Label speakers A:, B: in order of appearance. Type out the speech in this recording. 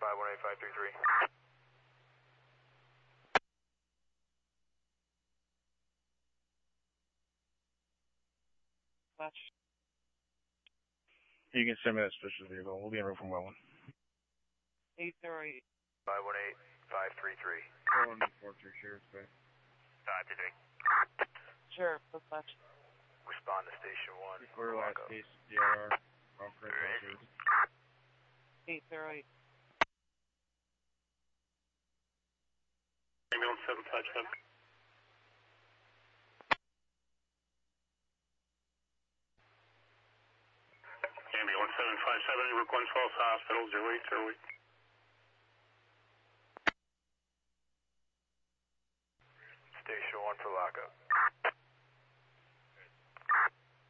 A: 518533.
B: You can send me that special vehicle. We'll be en route from Welland.
A: 808. 518533.
B: 4143, Sheriff's Bay.
A: 533.
C: Sheriff, dispatch.
A: Respond to Station 1.
B: Recorder last case, DRR.
C: 808.
D: Ambulance 757. Ambulance 757, Route 112 Hospital, 0808.
A: Station 1 for lockup.